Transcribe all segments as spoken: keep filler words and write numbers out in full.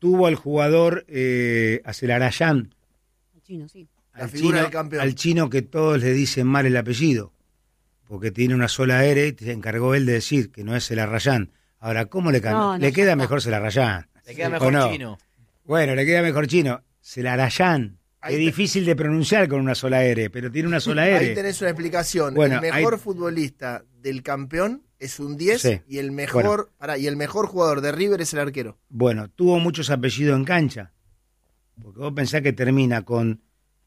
tuvo al jugador, eh, a Celarayán. El chino, sí. La figura chino, del campeón. Al chino que todos le dicen mal el apellido, porque tiene una sola R y se encargó él de decir que no es Celarayán. Ahora, ¿cómo le cambia? No, no, le queda no. mejor Celarayán. Le queda ¿O mejor no? chino. Bueno, le queda mejor chino. Celarayán. Ahí Es te- difícil de pronunciar con una sola R, pero tiene una sola R. Ahí tenés una explicación. Bueno, el mejor ahí- futbolista del campeón es un diez Sí. y el mejor Bueno. pará, y el mejor jugador de River es el arquero. Bueno, tuvo muchos apellidos en cancha. Porque vos pensás que termina con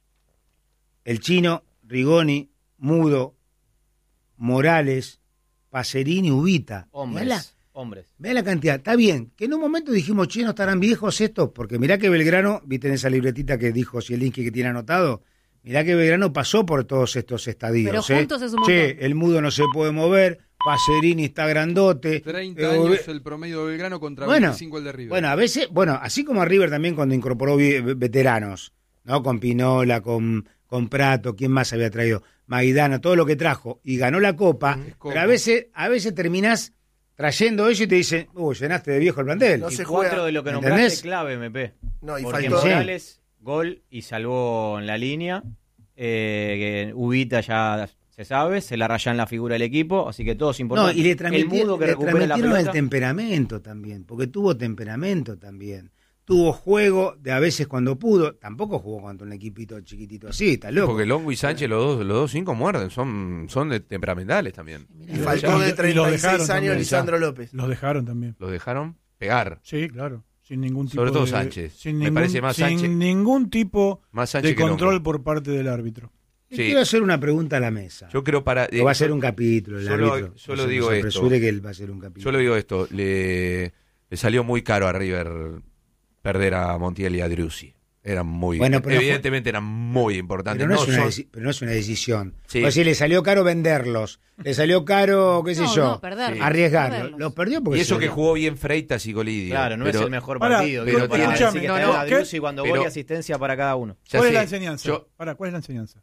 el chino, Rigoni, Mudo, Morales, Pacerini, Ubita. Hombres, Mirá la, hombres. mirá la cantidad. Está bien, que en un momento dijimos, che, no estarán viejos estos, porque mirá que Belgrano, viste en esa libretita que dijo Zielinski que tiene anotado, mirá que Belgrano pasó por todos estos estadios. Pero ¿eh? juntos es un Che, montón. el Mudo no se puede mover, Pacerini está grandote. treinta eh, años el promedio de Belgrano contra Bueno, veinticinco el de River. Bueno, a veces, bueno, así como a River también cuando incorporó vi- veteranos, ¿no? Con Pinola, con, con Prato, ¿quién más había traído? Maidana, todo lo que trajo, y ganó la Copa, Es Copa. pero a veces, a veces terminás trayendo eso y te dicen, uh, llenaste de viejo el plantel. No Y se cuatro juega. de lo que ¿Entendés? nombraste clave, M P. No, y Porque faltó- Morales, gol y salvó en la línea. Eh, que Ubita ya se sabe, se la raya en la figura del equipo, así que todo es No, importante. y le, el transmiti- Mudo que le recupera la transmitieron el pelota. temperamento también, porque tuvo temperamento también. Tuvo juego de a veces cuando pudo, tampoco jugó contra un equipito chiquitito así, está loco. Porque Longo y Sánchez, los dos, los dos cinco muerden, son, son de temperamentales también. Y faltó de Y los treinta y dejaron seis también, años Lisandro López. Los dejaron también. Los dejaron pegar. Sí, claro. Sin ningún tipo Sobre todo de, Sánchez. Sin Me ningún, parece más sin Sánchez- ningún tipo Más Sánchez de que control Longo. por parte del árbitro. Le Sí. quiero hacer una pregunta a la mesa. Yo creo para... O va a ser un capítulo, el solo- árbitro. solo No se- digo no se esto. apresure que él va a ser un capítulo. Yo le digo esto, le, le salió muy caro a River perder a Montiel y a Driussi. Eran muy... Bueno, pero evidentemente eran muy importantes. Pero no, No es una son- deci- pero no es una decisión. Sí. O sea, si le salió caro venderlos, le salió caro, qué sé No, yo, no, perderlos, arriesgarlos. perderlos. Los perdió porque Y eso se- que jugó bien Freitas y Golidio. Claro, no pero es el mejor Pará, partido. pero digo, para tiene- decir que no, está no, la ¿qué? Driussi cuando Pero- gol y asistencia para cada uno. ya ¿Cuál es sé, la enseñanza? yo- Pará, ¿cuál es la enseñanza?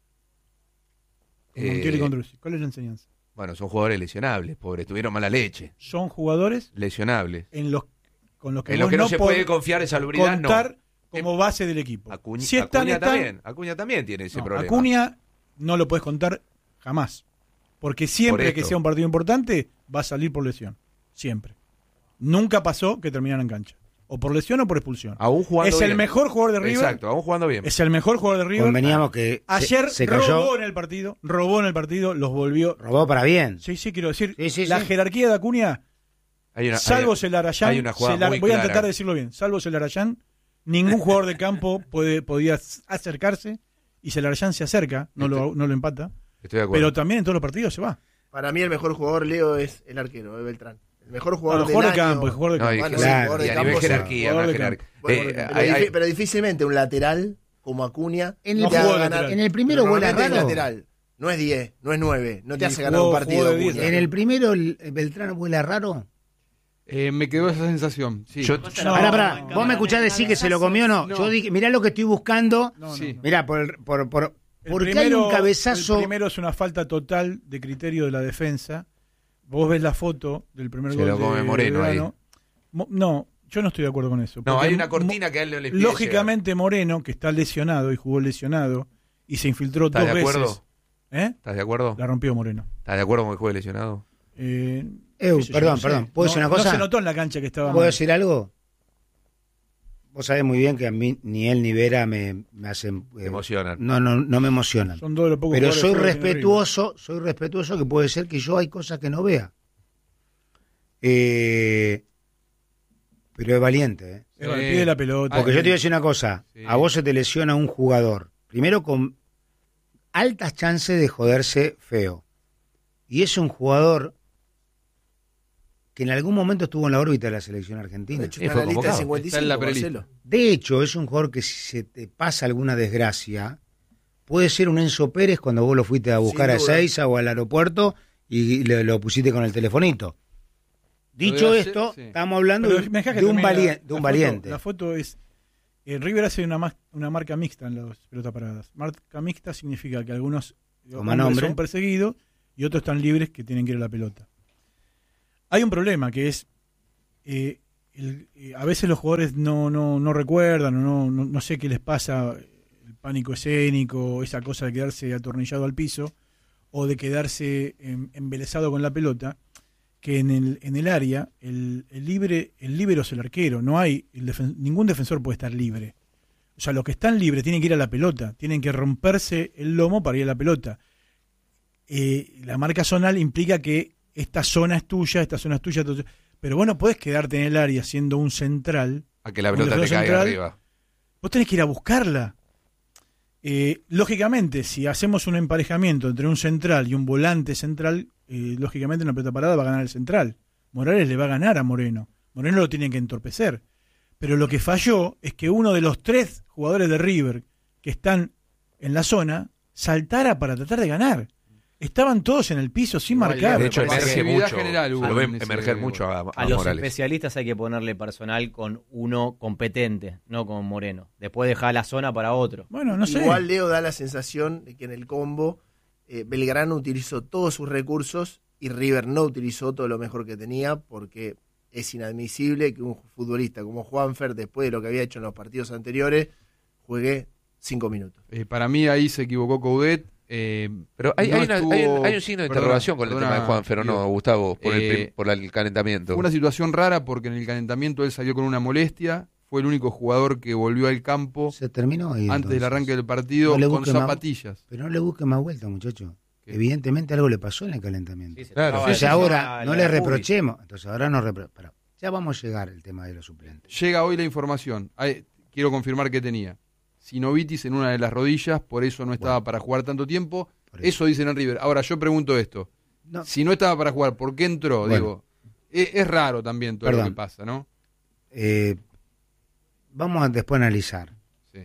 Con Eh, Montiel y con Driussi. ¿Cuál es la enseñanza? Bueno, son jugadores lesionables, pobres, tuvieron mala leche. Son jugadores Lesionables. en los con los que, En lo vos que no, se podés puede confiar en salubridad, no. contar como base del equipo. Acuña, si están, Acuña están, también, Acuña también tiene ese no, problema. Acuña no lo puedes contar jamás. Porque siempre Por que esto. sea un partido importante, va a salir por lesión. Siempre. Nunca pasó que terminaran en cancha. O por lesión o por expulsión. Aún jugando Es el bien. mejor jugador de River. Exacto, aún jugando bien. Es el mejor jugador de River. conveníamos que se- Ayer se, cayó, robó en el partido. Robó en el partido. Los volvió. robó para bien. Sí, sí, quiero decir. Sí, sí, la sí. jerarquía de Acuña, Hay una, salvo hay- Celarayán. hay una jugada Celar- muy voy a clara. tratar de decirlo bien. Salvo Celarayán, ningún jugador de campo puede, podía acercarse. Y Celarayán se acerca, no lo, no lo empata. Estoy de acuerdo. Pero también en todos los partidos se va. Para mí el mejor jugador, Leo, es el arquero, de Beltrán. El mejor jugador No, del jugador de año. campo, el jugador de No, campo. y, Bueno, que- sí, claro, jugador y de a nivel campo, sí. jerarquía, Jugador no de jerarquía. Bueno, Eh, pero, hay- difi- hay- pero difícilmente un lateral como Acuña No te haga jugó de ganar. lateral. En el primero Pero vuela normalmente raro. es lateral. No es diez, no es nueve. No te Y hace ganar jugó- un partido. jugó de Acuña. diez. En el primero, el, el Beltrán vuela raro. Eh, me quedó esa sensación. Sí. yo- No, Pará, pará, vos me escuchás decir que se lo comió o no. No. Yo dije, mirá lo que estoy buscando. No, no, Sí. no. Mirá, por, el- por, por, El porque hay primero- un cabezazo. El primero es una falta total de criterio de la defensa. Vos ves la foto del primer Se gol lo de come Moreno Belgrano. Mo- No, yo no estoy de acuerdo con eso. No, porque hay una Mo- cortina que a él no le pide Lógicamente Moreno, que está lesionado y jugó lesionado y se infiltró ¿Estás dos de acuerdo? veces. ¿Eh? ¿Estás de acuerdo? La rompió Moreno. ¿Estás de acuerdo con el juego lesionado? Eh, Eu, qué sé yo, perdón, no sé. perdón. ¿Puedo decir No- una cosa? No se notó en la cancha que estaba ¿Puedo mal. decir algo? Vos sabés muy bien que a mí ni él ni Vera me, me hacen... Te eh, emocionan. No, no, no me emocionan. Son dos de los pocos Pero jugadores soy que juegan en River. respetuoso, soy respetuoso que puede ser que yo hay cosas que no vea. Eh, pero es valiente, ¿eh? Eh, bueno, Sí. pide la pelota. Porque yo te voy a decir una cosa, Sí. a vos se te lesiona un jugador, primero con altas chances de joderse feo. Y es un jugador que en algún momento estuvo en la órbita de la selección De argentina. hecho, Y está fue en la lista de convocado. cincuenta y Está en la cinco, prelista. Marcelo. De hecho, es un jugador que si se te pasa alguna desgracia, puede ser un Enzo Pérez cuando vos lo fuiste a buscar Sin a duda. Ezeiza o al aeropuerto y le- lo pusiste con el telefonito. Dicho debe hacer, esto, sí. estamos hablando Pero de, me dejás que de un, termine la- valien- de la un foto. valiente. La foto es... eh, River hace una, mas- una marca mixta en las pelotas paradas. Marca mixta significa que algunos Toman hombres hombre. son perseguidos y otros están libres que tienen que ir a la pelota. Hay un problema que es... eh, el, eh, a veces los jugadores no, no, no recuerdan, o no, no, no sé qué les pasa, el pánico escénico, esa cosa de quedarse atornillado al piso, o de quedarse em, embelesado con la pelota, que en el, en el área el, el libre el líbero es el arquero, no hay el defen- ningún defensor puede estar libre. O sea, los que están libres tienen que ir a la pelota, tienen que romperse el lomo para ir a la pelota. Eh, la marca zonal implica que esta zona es tuya, esta zona es tuya, esta- pero vos no podés quedarte en el área siendo un central. A que la un pelota te defensor caiga central, arriba. Vos tenés que ir a buscarla. Eh, lógicamente, si hacemos un emparejamiento entre un central y un volante central, eh, lógicamente en la pelota parada va a ganar el central. Morales le va a ganar a Moreno. Moreno lo tiene que entorpecer. Pero lo que falló es que uno de los tres jugadores de River que están en la zona saltara para tratar de ganar. Estaban todos en el piso sin Igual, marcar. De hecho, Por emerge pasividad mucho. general hubo Lo ven en ese emerger gol. mucho a, a A los Morales. especialistas hay que ponerle personal con uno competente, no con Moreno. Después dejar la zona para otro. Bueno, no sé. Igual Leo da la sensación de que en el combo eh, Belgrano utilizó todos sus recursos y River no utilizó todo lo mejor que tenía, porque es inadmisible que un futbolista como Juanfer, después de lo que había hecho en los partidos anteriores, juegue cinco minutos. Eh, para mí ahí se equivocó Coudet. Eh, Pero hay, no hay, una- estuvo- hay un, hay un signo de perdona, interrogación con el perdona, tema de Juanfer, ¿o no, digo, Gustavo? Por, el, eh, prim- por el calentamiento. Fue una situación rara porque en el calentamiento él salió con una molestia. Fue el único jugador que volvió al campo Se terminó ahí. antes del entonces. arranque del partido No le con busque más- zapatillas. Pero no le busque más vuelta, muchacho. ¿Qué? Evidentemente algo le pasó en el calentamiento. Sí, se Claro. traba Entonces de ahora encima no la le Ubi. reprochemos. Entonces ahora no repro- pero ya vamos a llegar al tema de los suplentes. Llega hoy la información. Ay, quiero confirmar que tenía sinovitis en una de las rodillas, por eso no estaba Bueno. para jugar tanto tiempo. Por eso. Eso dicen en River. Ahora yo pregunto esto. No, Si no estaba para jugar, ¿por qué entró? Bueno. Digo, es, es raro también todo Perdón. lo que pasa, ¿no? eh, vamos a después analizar. Sí.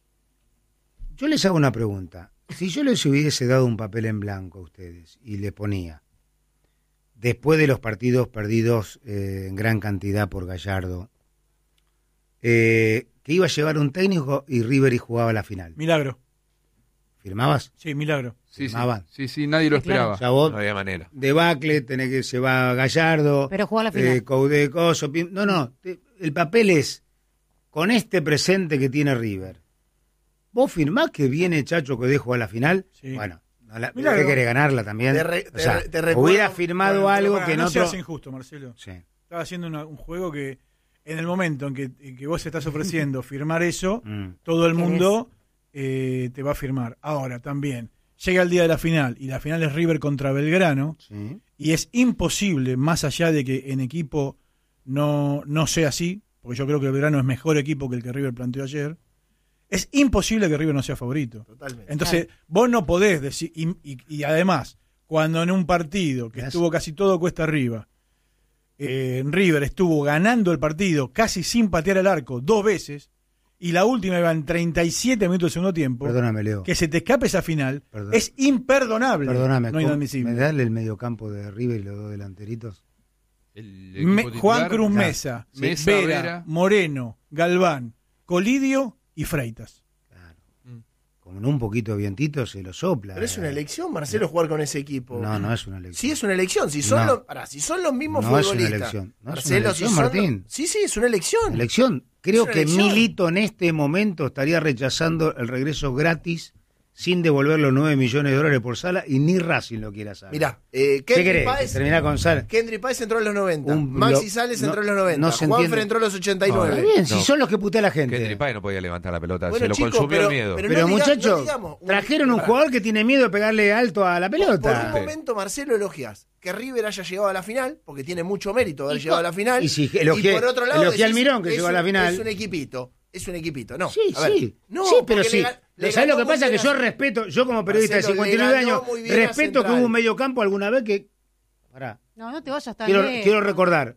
Yo les hago una pregunta. Si yo les hubiese dado un papel en blanco a ustedes y les ponía, después de los partidos perdidos eh, en gran cantidad por Gallardo, eh, que iba a llevar un técnico y River y jugaba la final, Milagro. ¿firmabas? Sí, milagro. Sí, sí, Firmaban. sí, sí, nadie lo Sí, claro. esperaba. O sea, vos, No había manera. debacle, tenés que llevar a Gallardo, Pero juega la final. eh, Coudet, Coso, Pim- no, no, te- el papel es, con este presente que tiene River, ¿vos firmás que viene Chacho que dejo a la final? Sí. Bueno, no la, Milagro. ¿qué querés ganarla también? Te re- O sea, te- te recuerdo- hubiera firmado Bueno, pero algo pará, que en no otro... seas injusto, Marcelo. Sí. Estaba haciendo una- un juego que en el momento en que, en que vos estás ofreciendo firmar eso, Mm. todo el ¿Querés? mundo eh, te va a firmar. Ahora también, llega el día de la final y la final es River contra Belgrano Sí. y es imposible, más allá de que en equipo no, no sea así, porque yo creo que Belgrano es mejor equipo que el que River planteó ayer, es imposible que River no sea favorito. Totalmente. Entonces, vos no podés decir, y, y- y además, cuando en un partido que Gracias. estuvo casi todo cuesta arriba, eh, River estuvo ganando el partido casi sin patear el arco dos veces, y la última iba en treinta y siete minutos del segundo tiempo, Perdóname, Leo. que se te escape esa final, Perdón. es imperdonable. Perdóname, no ¿cómo- inadmisible. ¿me das el mediocampo de River y los dos delanteritos? El equipo Me- titular, Juan Cruz Claro. Mesa, Mesa, Vera, Vera. Moreno, Galván, Colidio y Freitas. Claro. Mm. Con un poquito de vientito se lo sopla. Pero es una eh. elección, Marcelo, jugar con ese equipo. No, no es una elección. Sí, es una elección. Si son, No. los, pará, si son los mismos No es una futbolistas. elección. No es una Marcelo, elección, si son Martín. los- Sí, sí, es una elección. Elección. Creo Es una que elección. Milito en este momento estaría rechazando el regreso gratis sin devolver los nueve millones de dólares por Sala y ni Racing lo quiera saber. Mirá, eh, ¿qué Kendry querés? Páez, Terminar con Sala. Kendry Páez entró en los noventa. Un Maxi blo- Sales no- entró en los noventa. no se Juanfer entiende. entró en los ochenta y Está nueve. bien, si No. son los que putea la gente. Kendry Páez no podía levantar la pelota, Bueno, se lo chicos, consumió pero- el miedo. pero- Pero no diga- muchachos, no digamos, un- trajeron un pará. jugador que tiene miedo de pegarle alto a la Por un pelota. momento, Marcelo, elogias que River haya llegado a la final, porque tiene mucho mérito haber Y llegado a co- la final. y si elogié- por otro lado, elogié al decís, Mirón, que es llegó a un- la final. Es un equipito, es un equipito. No, Sí, a ver, sí. no, sí, pero porque sí. le ga- le ¿Sabes lo ganó que pasa? muy Que bien yo a- respeto, yo como periodista Marcelo, de cincuenta y nueve le ganó años, muy bien a respeto que Central. hubo un mediocampo alguna vez que... Pará, No, no te vayas tan quiero, lejos. quiero recordar.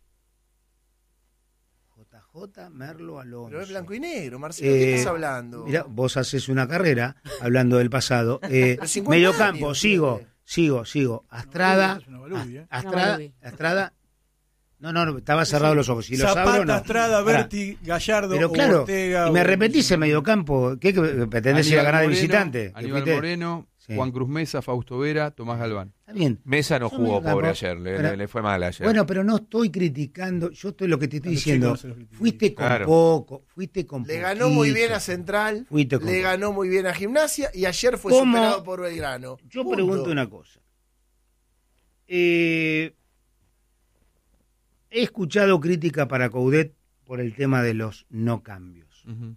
J J, Merlo, Alonso. Pero es blanco y negro, Marcelo, ¿qué Eh, estás hablando? Mira, vos haces una carrera hablando del pasado. Eh, Pero cincuenta mediocampo, años, sigo, tiene. sigo, sigo. Astrada, Es una baludi, ¿eh? Ast- Una Astrada, baludi. Astrada. No, no, no, estaba cerrado los ojos. Si los Zapata, abro, no. Estrada, Pará. Berti, Gallardo, Pero claro, Ortega. y me o- repetís el mediocampo. ¿Qué que pretendés ir a Aníbal ganar de Moreno, visitante? ¿Que Aníbal fuiste? Moreno, Sí, Sí. Juan Cruz Mesa, Fausto Vera, Tomás Galván. Está bien. Mesa no Yo jugó, me- pobre, no, ayer. Le, pero- le- le fue mal ayer. Bueno, pero no estoy criticando, yo estoy lo que te estoy A los diciendo. chicos no se los critico. Fuiste con Claro. poco, fuiste con Le ganó muy poquito. bien a Central, Fuiste con le poco. ganó muy bien a Gimnasia y ayer fue ¿Cómo? superado por Belgrano. Yo Punto. pregunto una cosa. Eh, he escuchado crítica para Coudet por el tema de los no cambios. Ujú.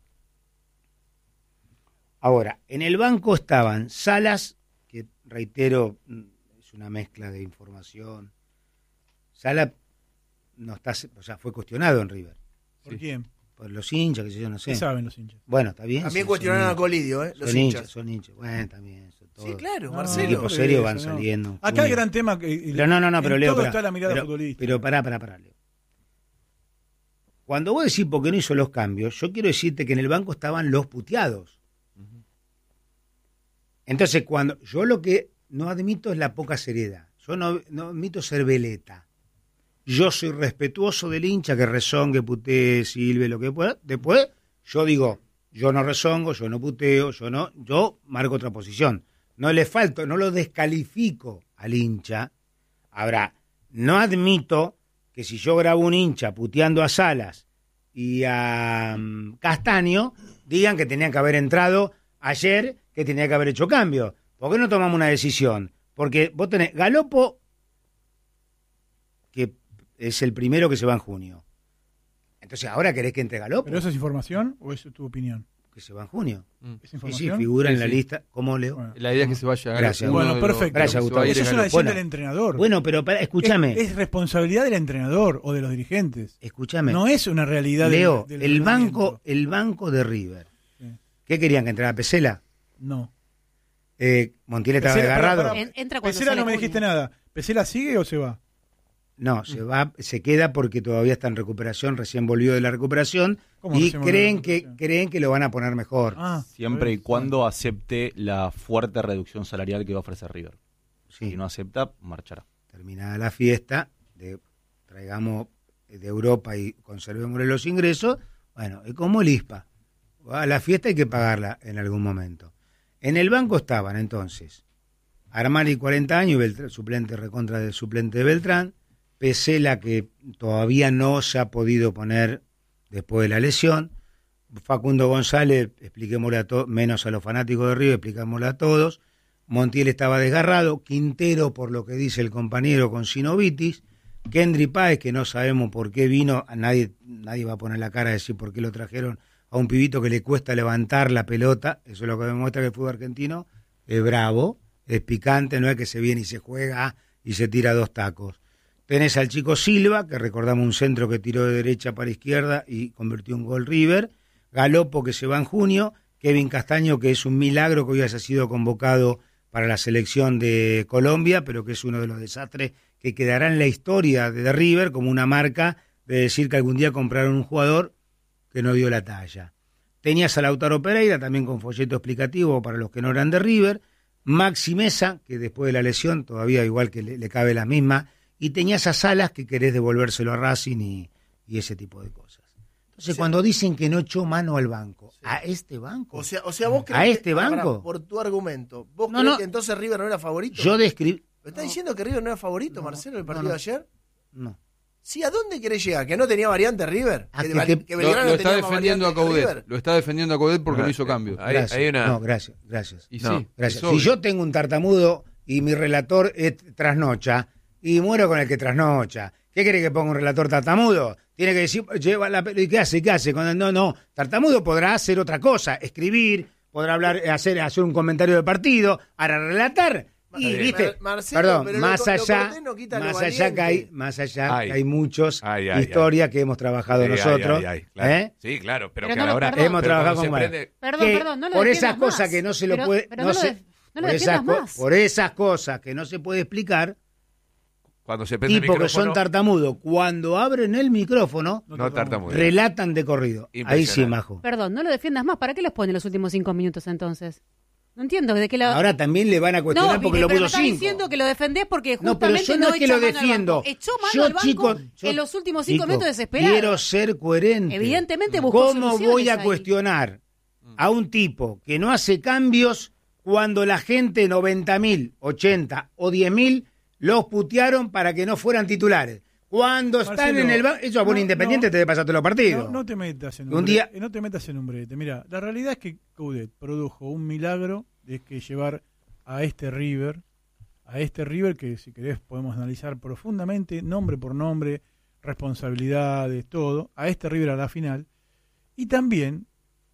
Ahora, en el banco estaban Salas, que reitero, es una mezcla de información. Salas no está, o sea, fue cuestionado en River ¿Por Sí. quién? por los hinchas, que sé yo, no sé. ¿Qué saben los hinchas? Bueno, está bien. También son- cuestionaron son a hinchas. Colidio, ¿eh? Los Son hinchas, hinchas. son hinchas. Bueno, también. Eso todo. Sí, claro, No, Marcelo. equipos por serios eso, van no. saliendo. Acá el Junio. gran tema... que- Pero no, no, no, en pero Leo, todo pará, está la mirada pero, futbolística. pero pará, pará, pará, Leo. Cuando vos decís por qué no hizo los cambios, yo quiero decirte que en el banco estaban los puteados. Entonces, cuando yo lo que no admito es la poca seriedad. Yo no, no admito ser veleta. Yo soy respetuoso del hincha que rezongue, putee, silbe, lo que pueda. Después, yo digo, yo no rezongo, yo no puteo, yo no, yo marco otra posición. No le falto, no lo descalifico al hincha. Ahora, no admito que si yo grabo un hincha puteando a Salas y a um, Castaño, digan que tenían que haber entrado ayer, que tenía que haber hecho cambio. ¿Por qué no tomamos una decisión? Porque vos tenés Galopo, que es el primero que se va en junio. Entonces, ¿ahora querés que entre Galopo? ¿Pero eso es información o es tu opinión? Que se va en junio. ¿Es Sí, sí, información? figura en Sí, la sí. lista. ¿Cómo, Leo? Bueno. La idea es que se vaya a ganar. Gracias. Bueno, Uno de los- perfecto. Gracias, se va a Gustavo. ir Eso es Galo. una decisión Bueno. del entrenador. Bueno, pero para, escúchame. Es, es responsabilidad del entrenador o de los dirigentes. Escúchame. No es una realidad del- Leo, del el ordenamiento. banco, el banco de River. Sí. ¿Qué querían? ¿Que entrara Pesela? No. Eh, Montiel estaba Pesela, pará, desgarrado. pará. En- entra cuando Pesela sale no me junio. dijiste nada. ¿Pesela sigue o se va? No, se va, se queda porque todavía está en recuperación, recién volvió de la recuperación ¿Cómo y recién volvió de creen la que recuperación? creen que lo van a poner mejor. Ah, Siempre y está bien. cuando acepte la fuerte reducción salarial que va a ofrecer River. Sí, Si no acepta, marchará. terminada la fiesta, de, traigamos de Europa y conservemos los ingresos. Bueno, es como el I S P A. A la fiesta hay que pagarla en algún momento. En el banco estaban entonces Armani, cuarenta años, y Beltrán, suplente recontra del suplente de Beltrán. Pesela, que todavía no se ha podido poner después de la lesión. Facundo González, expliquémosle a todos, menos a los fanáticos de River, explicámosle a todos. Montiel estaba desgarrado. Quintero, por lo que dice el compañero, con sinovitis. Kendry Páez, que no sabemos por qué vino, a nadie, nadie va a poner la cara a decir por qué lo trajeron a un pibito que le cuesta levantar la pelota. Eso es lo que demuestra que el fútbol argentino es bravo, es picante, no es que se viene y se juega y se tira dos tacos. Tenés al chico Silva, que recordamos un centro que tiró de derecha para izquierda y convirtió un gol River. Galopo, que se va en junio. Kevin Castaño, que es un milagro que hoy haya sido convocado para la selección de Colombia, pero que es uno de los desastres que quedará en la historia de River como una marca de decir que algún día compraron un jugador que no dio la talla. Tenías a Lautaro Pereira, también con folleto explicativo para los que no eran de River. Maxi Mesa, que después de la lesión todavía igual que le, le cabe la misma. Y tenías a Salas, que querés devolvérselo a Racing y, y ese tipo de cosas. Entonces, Sí. cuando dicen que no echó mano al banco, ¿a este banco? O sea, o sea, vos crees ¿A que- este pará, banco? pará, por tu argumento, ¿vos No, crees no. que entonces River no era favorito? Yo describí... ¿Me estás diciendo que River no era favorito, No, Marcelo, el no, partido no. de ayer? No. Sí, ¿a dónde querés llegar? ¿Que no tenía variante River? A ¿Que, que Val- te- que Lo, Belgrano lo está tenía más defendiendo a variante que Coudet. River? Lo está defendiendo a Coudet porque Ah, no hizo eh, cambios. Hay- Gracias. hay una- No, gracias, gracias. Y No, sí, Gracias. es Si obvio. yo tengo un tartamudo y mi relator es trasnocha y muero con el que trasnocha, ¿qué quiere que ponga un relator tartamudo? Tiene que decir, lleva la pe- ¿y qué hace? ¿Qué hace? Cuando, no, no, tartamudo podrá hacer otra cosa, escribir, podrá hablar, hacer, hacer un comentario de partido, ahora relatar. Y, Mar- viste, Marcelo, perdón, pero lo más co- lo allá, cortés no quita lo más allá que hay, valiente. más allá Ay. que hay muchos Ay, ay, historias que hemos trabajado Ay, ay, nosotros, ay, ay, claro. ¿eh? Sí, claro, pero, Pero que no a la lo- hora... perdón. Hemos pero trabajado cuando con se varios. prende- Perdón, que perdón, no lo por defiendas esas cosas más. que no se lo Pero- puede, pero no lo se- def- no lo por esas defiendas co- más. por esas cosas que no se puede explicar, Cuando se prende el tipo que micrófono, son tartamudos, cuando abren el micrófono, no tartamudo. relatan de corrido. Ahí sí, Impresionante. Majo. Perdón, no lo defiendas más. ¿Para qué los pone los últimos cinco minutos entonces? No entiendo de qué la... Ahora también le van a cuestionar no, porque pero lo me puso estás cinco. diciendo que lo defendés porque No, pero justamente yo no no, es que echó lo mano al defiendo. banco. Echó mano Yo, al banco chico, yo- en los últimos cinco chico, minutos desesperados. Quiero ser coherente. Evidentemente buscó ¿Cómo soluciones voy a ahí. cuestionar a un tipo que no hace cambios cuando la gente, noventa mil, ochenta o diez mil, los putearon para que no fueran titulares. Cuando están Marcelo, en el banco, eso a vos no, Independiente no, te debe pasar todos los partidos. No, no te metas en un, Un día- brete, no te metas en un brete. Mira, la realidad es que Coudet produjo un milagro de que llevar a este River, a este River que si querés podemos analizar profundamente, nombre por nombre, responsabilidades, todo, a este River a la final. Y también,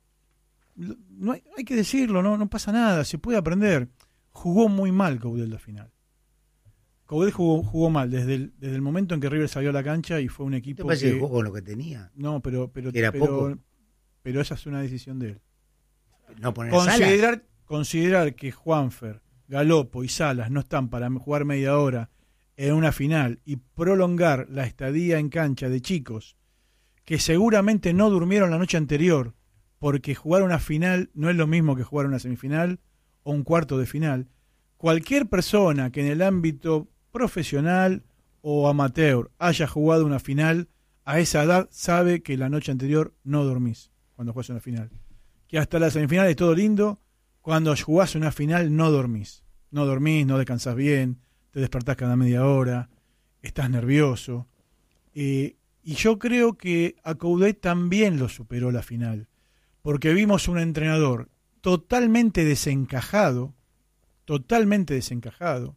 lo- no hay, hay que decirlo, no, no pasa nada, se puede aprender. Jugó muy mal Coudet la final. Coudet jugó, jugó mal desde el, desde el momento en que River salió a la cancha y fue un ¿Te equipo parece que... que jugó con lo que tenía? No, pero pero, ¿Era pero, poco? pero esa es una decisión de él. No poner Salas. Considerar, considerar que Juanfer, Galopo y Salas no están para jugar media hora en una final y prolongar la estadía en cancha de chicos que seguramente no durmieron la noche anterior porque jugar una final no es lo mismo que jugar una semifinal o un cuarto de final. Cualquier persona que en el ámbito profesional o amateur haya jugado una final a esa edad sabe que la noche anterior no dormís cuando juegas una final. Que hasta la semifinal es todo lindo, cuando jugás una final no dormís. No dormís, no descansás bien, te despertás cada media hora, estás nervioso. Eh, y yo creo que a Coudet también lo superó la final, porque vimos un entrenador totalmente desencajado, totalmente desencajado,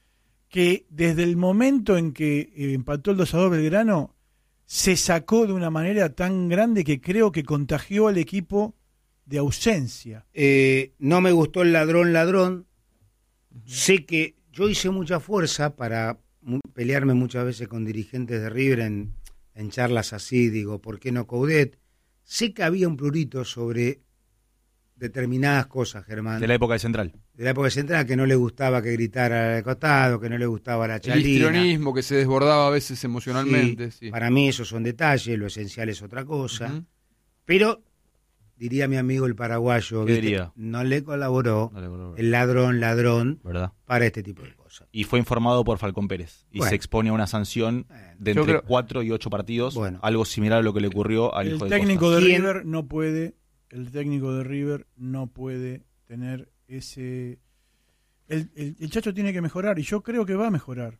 que desde el momento en que eh, empató el dos a dos Belgrano, se sacó de una manera tan grande que creo que contagió al equipo de ausencia. Eh, no me gustó el ladrón, ladrón. Sé que yo hice mucha fuerza para mu- pelearme muchas veces con dirigentes de River en, en charlas así, digo, ¿por qué no Coudet? Sé que había un plurito sobre determinadas cosas, Germán. De la época de Central. De la época central, que no le gustaba que gritara al costado, que no le gustaba la El chalina. histrionismo que se desbordaba a veces emocionalmente. Sí, Sí. Para mí esos son detalles, lo esencial es otra cosa. Ujú. Pero, diría mi amigo el paraguayo, ¿Qué ¿viste? diría? No le colaboró No le colaboró. el ladrón, ladrón, ¿Verdad? para este tipo de cosas. Y fue informado por Falcón Pérez. Y Bueno. se expone a una sanción de Yo entre creo- cuatro y ocho partidos. Bueno. Algo similar a lo que le ocurrió al El hijo de técnico Costa. de ¿Quién? River no puede, el técnico de River no puede tener ese... El, el, el Chacho tiene que mejorar y yo creo que va a mejorar,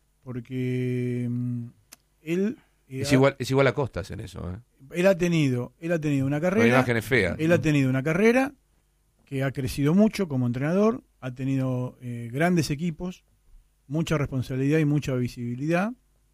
porque mm, él... eh, Es ha- igual, es igual a Costas en eso, ¿eh? Él ha tenido, él ha tenido una La carrera... imagen es fea. Él ha tenido una carrera que ha crecido mucho como entrenador, ha tenido eh, grandes equipos, mucha responsabilidad y mucha visibilidad,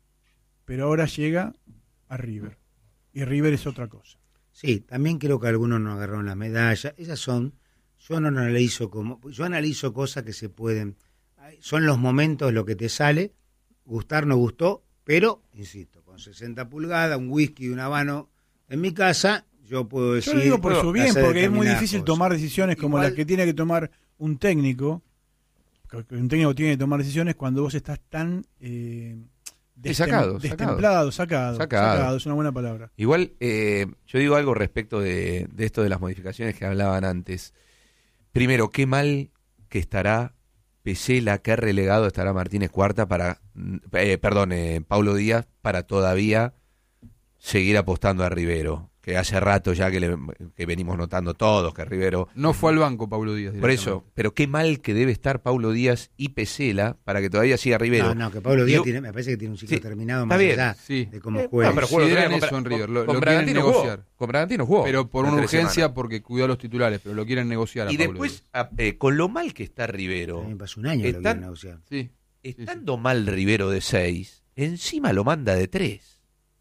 pero ahora llega a River. Y River es otra cosa. Sí, también creo que algunos no agarraron la medalla. Esas son, yo no analizo como, yo analizo cosas que se pueden, son los momentos, lo que te sale, gustar, no gustó, pero, insisto, con sesenta pulgadas, un whisky y un habano en mi casa, yo puedo decir... Yo lo digo por su bien, hacer porque es muy determinadas difícil cosas. tomar decisiones como Igual- las que tiene que tomar un técnico. que Un técnico tiene que tomar decisiones cuando vos estás tan eh, Sí, sacado, destem- sacado. destemplado, sacado, Sacado. sacado, es una buena palabra. Igual, eh, yo digo algo respecto de, de esto de las modificaciones que hablaban antes. Primero, qué mal que estará Pesela, qué relegado estará Martínez Cuarta para, eh, perdón, eh, Paulo Díaz, para todavía seguir apostando a Rivero, que hace rato ya que, le- que venimos notando todos que Rivero... No fue al banco Paulo Díaz. Por eso, pero qué mal que debe estar Paulo Díaz y Pesela para que todavía siga Rivero. No, no, que Pablo Díaz Yo- tiene, me parece que tiene un ciclo Sí, terminado está más bien, allá sí. de cómo Eh, juega. No, pero jugó el otro día Consideran con eso en Bra- River, con- lo- con lo Bragantino quieren jugó. negociar. Con Bragantino jugó. Pero por en una tres urgencia, semanas. porque cuidó a los titulares, pero lo quieren negociar a Y Paulo después, Díaz. a- eh, con lo mal que está Rivero, También pasó un año que lo Están- quieren negociar. Sí. estando mal Rivero de seis, encima lo manda de tres.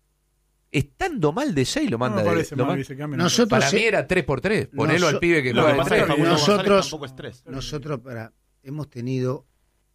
Estando mal de seis lo No manda me parece de lo mal man- que se cambie. Nosotros- Para sí. mí era tres por tres. Ponelo Noso- al pibe que Lo juega que de pasa tres. es que Facundo nosotros- González tampoco es tres. Nosotros, para, hemos tenido,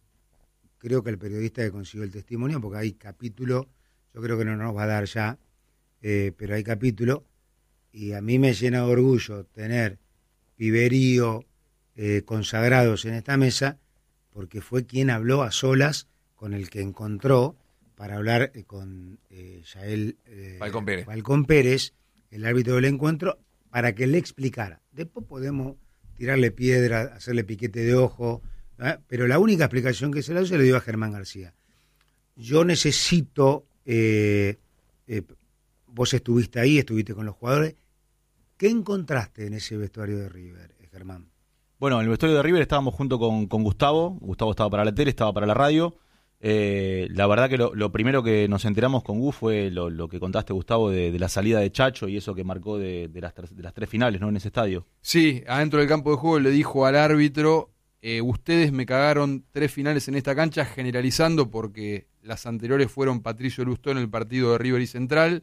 creo que el periodista que consiguió el testimonio, porque hay capítulo, yo creo que no nos va a dar ya, eh, pero hay capítulo, y a mí me llena de orgullo tener piberío eh, consagrados en esta mesa, porque fue quien habló a solas con el que encontró para hablar eh, con eh, Yael eh, Falcón Pérez. Falcón Pérez, el árbitro del encuentro, para que le explicara. Después podemos tirarle piedra, hacerle piquete de ojo, ¿eh? Pero la única explicación que se le dio se le dio a Germán García. Yo necesito, eh, eh, vos estuviste ahí, estuviste con los jugadores, ¿qué encontraste en ese vestuario de River, eh, Germán? Bueno, en el vestuario de River estábamos junto con, con Gustavo. Gustavo estaba para la tele, estaba para la radio. Eh, la verdad que lo, lo primero que nos enteramos con Gus fue lo, lo que contaste, Gustavo, de, de la salida de Chacho y eso que marcó de, de, las, de las tres finales, ¿no? En ese estadio. Sí, adentro del campo de juego le dijo al árbitro, eh, ustedes me cagaron tres finales en esta cancha, generalizando porque las anteriores fueron Patricio Lustó en el partido de River y Central,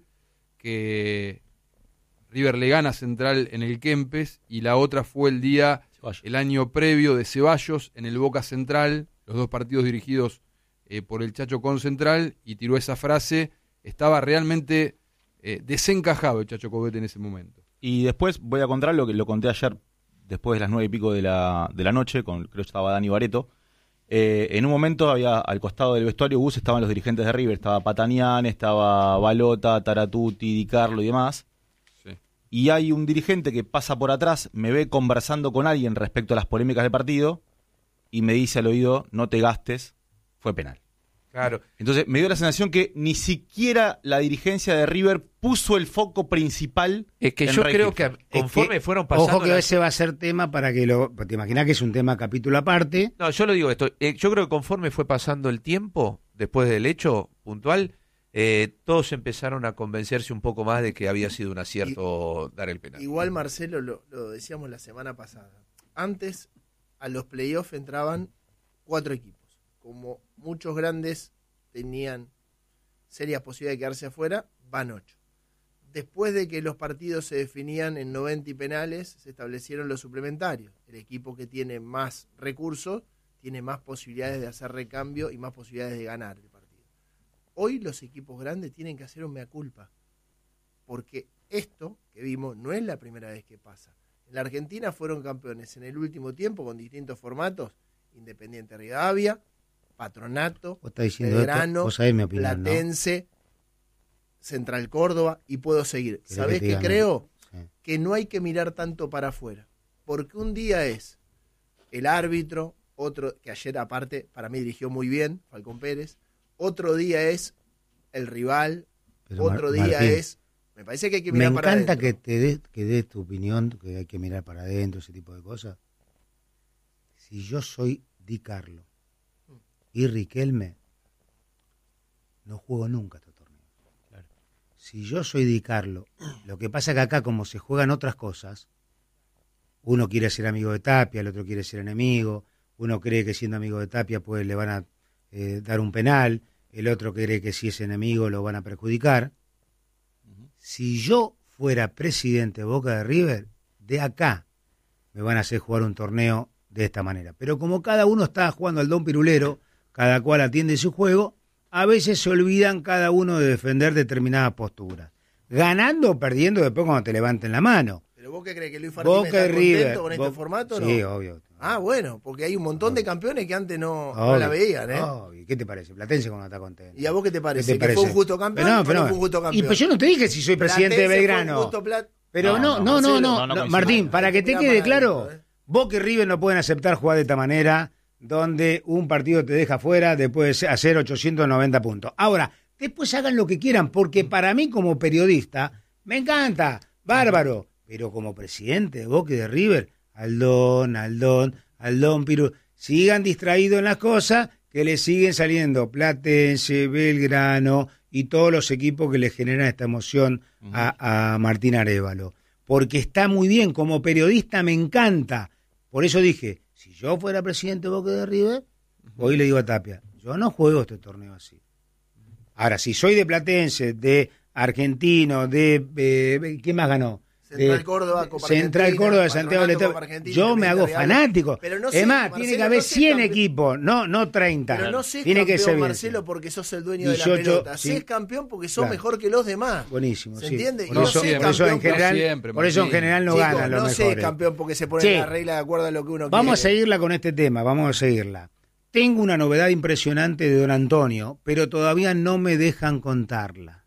que River le gana a Central en el Kempes, y la otra fue el día, Ceballos. el año previo de Ceballos en el Boca Central, los dos partidos dirigidos Eh, por el Chacho con Central, y tiró esa frase. Estaba realmente eh, desencajado el Chacho Coudet en ese momento. Y después voy a contar lo que lo conté ayer, después de las nueve y pico de la, de la noche, con, creo que estaba Dani Bareto. Eh, en un momento había al costado del vestuario Gus, estaban los dirigentes de River, estaba Patanián, estaba Balota, Taratuti, Di Carlo y demás. Sí. Y hay un dirigente que pasa por atrás, me ve conversando con alguien respecto a las polémicas del partido, y me dice al oído, no te gastes, fue penal. Claro. Entonces me dio la sensación que ni siquiera la dirigencia de River puso el foco principal. Es que en yo Rey creo Hilfer. que conforme Es que, fueron pasando... Ojo que las- ese va a ser tema para que lo... Te imaginas que es un tema capítulo aparte. No, yo lo digo esto. eh, yo creo que conforme fue pasando el tiempo, después del hecho puntual, eh, todos empezaron a convencerse un poco más de que había sido un acierto dar el penal. Igual, Marcelo, lo, lo decíamos la semana pasada. Antes, a los playoffs entraban cuatro equipos. Como muchos grandes tenían serias posibilidades de quedarse afuera, van ocho. Después de que los partidos se definían en noventa y penales, se establecieron los suplementarios. El equipo que tiene más recursos tiene más posibilidades de hacer recambio y más posibilidades de ganar el partido. Hoy los equipos grandes tienen que hacer un mea culpa, porque esto que vimos no es la primera vez que pasa. En la Argentina fueron campeones en el último tiempo con distintos formatos: Independiente Rivadavia, Patronato, Vos estás diciendo Belgrano, esto, vos sabés mi opinión, ¿no? Platense, Central Córdoba, y puedo seguir. ¿Querés ¿Sabés que te qué diga, no? creo? Sí. Que no hay que mirar tanto para afuera, porque un día es el árbitro, otro que ayer aparte para mí dirigió muy bien, Falcón Pérez, otro día es el rival, Pero, otro Mar- día Martín, es... Me parece que hay que me mirar para encanta adentro. que te des, que des tu opinión, que hay que mirar para adentro, ese tipo de cosas. Si yo soy Di Carlo y Riquelme, no juego nunca este torneo. Claro. Si yo soy Di Carlo, lo que pasa es que acá, como se juegan otras cosas, uno quiere ser amigo de Tapia, el otro quiere ser enemigo, uno cree que siendo amigo de Tapia pues le van a eh, dar un penal, el otro cree que si es enemigo lo van a perjudicar. Si yo fuera presidente de Boca de River, de acá me van a hacer jugar un torneo de esta manera. Pero como cada uno está jugando al don pirulero, cada cual atiende su juego, a veces se olvidan cada uno de defender determinadas posturas. Ganando o perdiendo después cuando te levanten la mano. ¿Pero vos qué crees, que Luis Martínez Boca está y River. contento con este Bo- formato o no? Sí, obvio. Ah, bueno, porque hay un montón de campeones que antes no, no Obvio, la veían, ¿eh? obvio. ¿Qué te parece? Platense cuando está contento. ¿Y a vos qué te parece? ¿Qué te ¿Que parece? fue un justo campeón Pero no, o pero no no. fue un justo Y campeón? pues yo no te dije si soy presidente de Platense fue un Belgrano. justo plat- Pero no, No, no, no, no, Marcelo, no, no, no no, coincido. Martín, para que te Mirá quede para claro, adentro, ¿eh? Boca y River no pueden aceptar jugar de esta manera, donde un partido te deja fuera después de hacer ochocientos noventa puntos. Ahora, después hagan lo que quieran, porque para mí como periodista, me encanta, bárbaro, pero como presidente de Boca y de River, Aldón, Aldón, Aldón, Piru, sigan distraídos en las cosas, que le siguen saliendo Platense, Belgrano y todos los equipos que le generan esta emoción a, a Martín Arévalo. Porque está muy bien, como periodista me encanta. Por eso dije, si yo fuera presidente de Boca de River, hoy le digo a Tapia, yo no juego este torneo así. Ahora, si soy de Platense, de Argentino, de... Eh, ¿quién más ganó? Central De- Córdoba, Copa Central Argentina, Córdoba de Santiago del Patronato, Estero. Copa Argentina, Yo me hago Independiente Real. fanático. Pero no es sé, más, Marcelo, tiene que no haber sé cien campeón. equipos, no, no treinta. Pero no sé tiene campeón, que ser bien. Marcelo, porque sos el dueño de la dieciocho, pelota. sí. Sos campeón porque sos Claro. mejor que los demás. Buenísimo, ¿Se sí. entiende? Por Y no eso, sé por eso en campeón general, siempre, por eso en Martín. general no Chicos, ganan los no sé mejores. campeón porque se ponen Sí. las reglas de acuerdo a lo que uno Vamos a quiere. seguirla con este tema, vamos a seguirla. Tengo una novedad impresionante de don Antonio, pero todavía no me dejan contarla.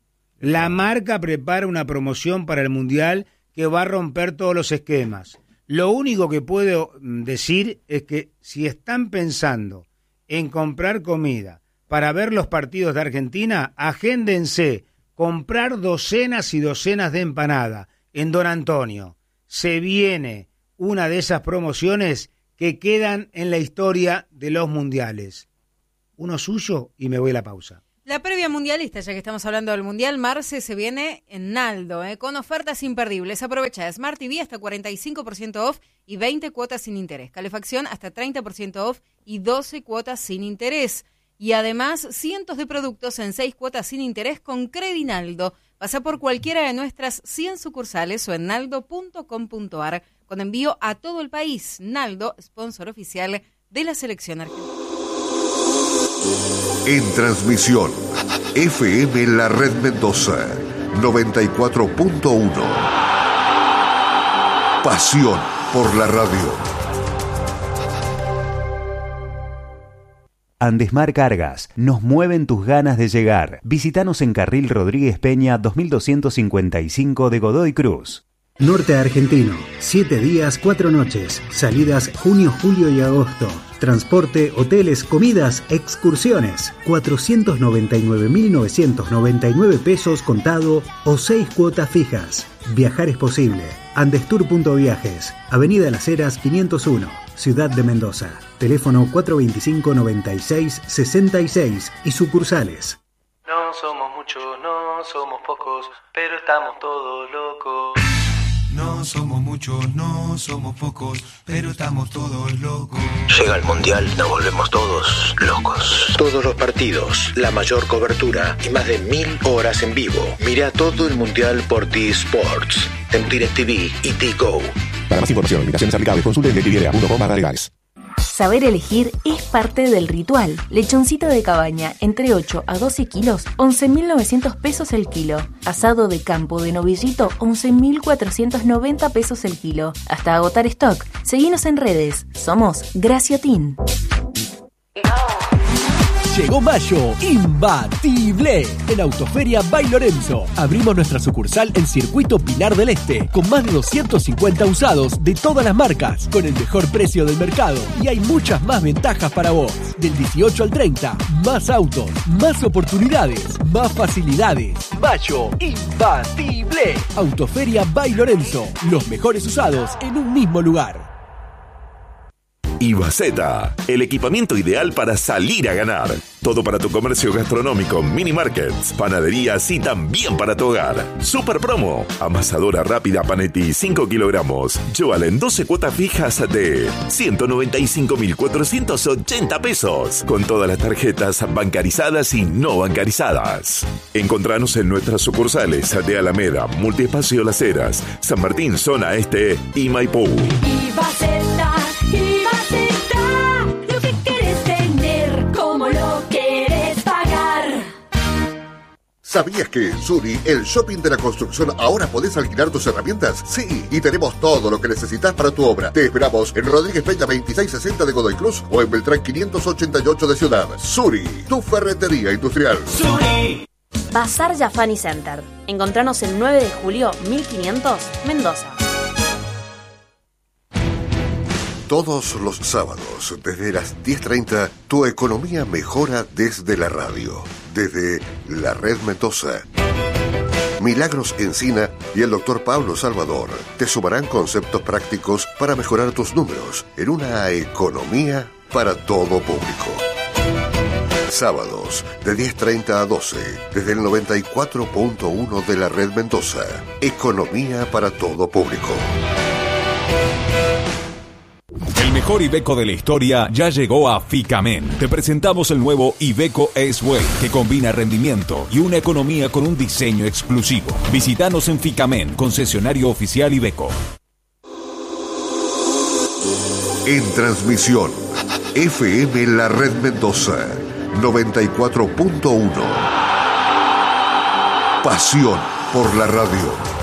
La marca prepara una promoción para el Mundial que va a romper todos los esquemas. Lo único que puedo mm, decir es que si están pensando en comprar comida para ver los partidos de Argentina, agéndense, comprar docenas y docenas de empanada en Don Antonio. Se viene una de esas promociones que quedan en la historia de los mundiales. Uno suyo y me voy a la pausa. La previa mundialista, ya que estamos hablando del Mundial, Marce se viene en Naldo, ¿eh? Con ofertas imperdibles. Aprovecha Smart T V hasta cuarenta y cinco por ciento off y veinte cuotas sin interés. Calefacción hasta treinta por ciento off y doce cuotas sin interés. Y además, cientos de productos en seis cuotas sin interés con Credinaldo. Pasa por cualquiera de nuestras cien sucursales o en naldo punto com punto a r con envío a todo el país. Naldo, sponsor oficial de la selección argentina. En transmisión, F M La Red Mendoza, noventa y cuatro punto uno. Pasión por la radio. Andesmar Cargas, nos mueven tus ganas de llegar. Visítanos en Carril Rodríguez Peña dos mil doscientos cincuenta y cinco de Godoy Cruz. Norte Argentino, siete días, cuatro noches. Salidas junio, julio y agosto. Transporte, hoteles, comidas, excursiones. cuatrocientos noventa y nueve mil novecientos noventa y nueve pesos contado o seis cuotas fijas. Viajar es posible. Andestur punto viajes, Avenida Las Heras quinientos uno, Ciudad de Mendoza. Teléfono cuatro veinticinco, noventa y seis, sesenta y seis y sucursales. No somos muchos, no somos pocos, pero estamos todos locos. No somos muchos, no somos pocos, pero estamos todos locos. Llega el Mundial, nos volvemos todos locos. Todos los partidos, la mayor cobertura y más de mil horas en vivo. Mira todo el Mundial por T-Sports, en DirecTV y T-Go. Para más información, invitaciones aplicables, consulte en directv punto com barra legales. Saber elegir es parte del ritual. Lechoncito de cabaña, entre ocho a doce kilos, once mil novecientos pesos el kilo. Asado de campo de novillito, once mil cuatrocientos noventa pesos el kilo. Hasta agotar stock. Seguinos en redes. Somos Graciotin. Llegó mayo, imbatible, en Autoferia by Lorenzo. Abrimos nuestra sucursal en Circuito Pinar del Este, con más de doscientos cincuenta usados de todas las marcas, con el mejor precio del mercado. Y hay muchas más ventajas para vos. Del dieciocho al treinta, más autos, más oportunidades, más facilidades. Mayo, imbatible. Autoferia by Lorenzo, los mejores usados en un mismo lugar. Ibaceta, el equipamiento ideal para salir a ganar. Todo para tu comercio gastronómico, mini markets, panaderías y también para tu hogar. Super promo, amasadora rápida Panetti cinco kilogramos. Llévala en doce cuotas fijas de ciento noventa y cinco mil cuatrocientos ochenta pesos. Con todas las tarjetas bancarizadas y no bancarizadas. Encontranos en nuestras sucursales de Alameda, Multiespacio Las Heras, San Martín, Zona Este y Maipú. Ibaceta, Ibaceta, lo que quieres tener, como lo quieres pagar. ¿Sabías que en Suri, el shopping de la construcción, ahora podés alquilar tus herramientas? Sí, y tenemos todo lo que necesitas para tu obra. Te esperamos en Rodríguez Peña veintiséis sesenta de Godoy Cruz o en Beltrán quinientos ochenta y ocho de Ciudad. Suri, tu ferretería industrial. Suri. Bazar Jafani Center. Encontranos el nueve de julio mil quinientos, Mendoza. Todos los sábados, desde las diez treinta, tu economía mejora desde la radio, desde la Red Mendoza. Milagros Encina y el doctor Pablo Salvador te sumarán conceptos prácticos para mejorar tus números en una economía para todo público. Sábados, de diez treinta a doce, desde el noventa y cuatro punto uno de la Red Mendoza. Economía para todo público. El mejor Iveco de la historia ya llegó a Ficamen. Te presentamos el nuevo Iveco S-Way, que combina rendimiento y una economía con un diseño exclusivo. Visítanos en Ficamen, concesionario oficial Iveco. En transmisión, F M La Red Mendoza, noventa y cuatro punto uno. Pasión por la radio.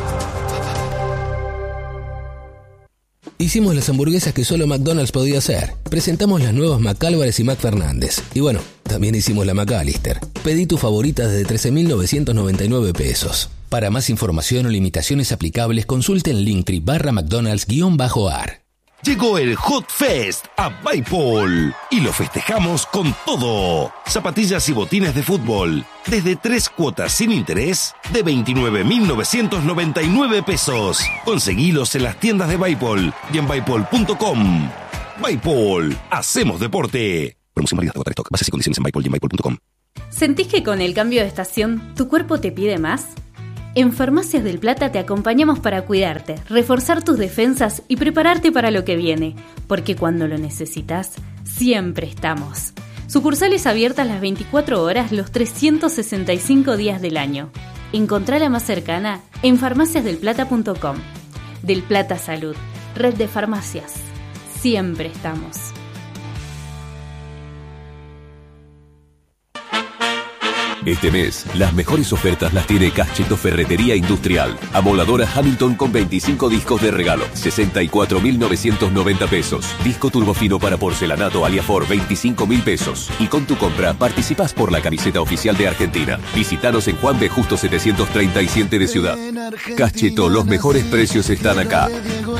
Hicimos las hamburguesas que solo McDonald's podía hacer. Presentamos las nuevas McAlvarez y McFernández. Y bueno, también hicimos la McAllister. Pedí tu favorita desde trece mil novecientos noventa y nueve pesos. Para más información o limitaciones aplicables, consulte en Linktree barra McDonald's guión bajo ar. Llegó el Hot Fest a Bipol y lo festejamos con todo. Zapatillas y botines de fútbol desde tres cuotas sin interés de veintinueve mil novecientos noventa y nueve pesos. Conseguilos en las tiendas de Bipol y en bipol punto com. Bipol, hacemos deporte. Promoción válida hasta agotar stock. Bases y condiciones en Bipol y en bipol punto com. ¿Sentís que con el cambio de estación tu cuerpo te pide más? En Farmacias del Plata te acompañamos para cuidarte, reforzar tus defensas y prepararte para lo que viene, porque cuando lo necesitas, siempre estamos. Sucursales abiertas las veinticuatro horas los trescientos sesenta y cinco días del año. Encontrá la más cercana en farmacias del plata punto com. Del Plata Salud, red de farmacias. Siempre estamos. Este mes, las mejores ofertas las tiene Cacheto Ferretería Industrial. Amoladora Hamilton con veinticinco discos de regalo, sesenta y cuatro mil novecientos noventa pesos. Disco turbofino para porcelanato Aliafor, veinticinco mil pesos. Y con tu compra participás por la camiseta oficial de Argentina. Visítanos en Juan B. Justo setecientos treinta y siete de Ciudad. Cacheto, los mejores precios están acá.